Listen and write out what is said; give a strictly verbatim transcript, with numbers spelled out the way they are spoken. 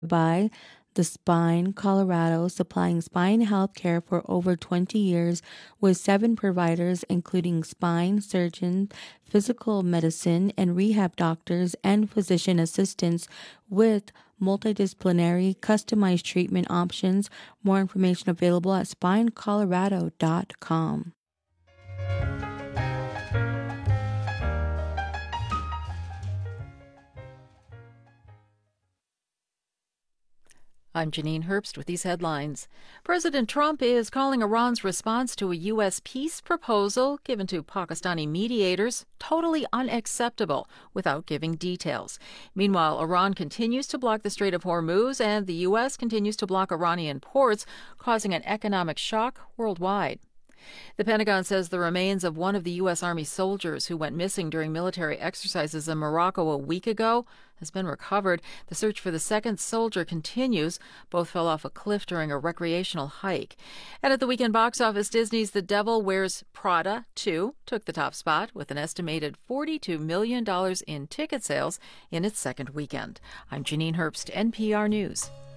by The Spine Colorado, supplying spine health care for over twenty years with seven providers, including spine surgeons, physical medicine and rehab doctors, and physician assistants with multidisciplinary customized treatment options. More information available at spine colorado dot com. I'm Janine Herbst with these headlines. President Trump is calling Iran's response to a U S peace proposal given to Pakistani mediators totally unacceptable, without giving details. Meanwhile, Iran continues to block the Strait of Hormuz, and the U S continues to block Iranian ports, causing an economic shock worldwide. The Pentagon says the remains of one of the U S. Army soldiers who went missing during military exercises in Morocco a week ago has been recovered. The search for the second soldier continues. Both fell off a cliff during a recreational hike. And at the weekend box office, Disney's The Devil Wears Prada two took the top spot with an estimated forty-two million dollars in ticket sales in its second weekend. I'm Janine Herbst, N P R News.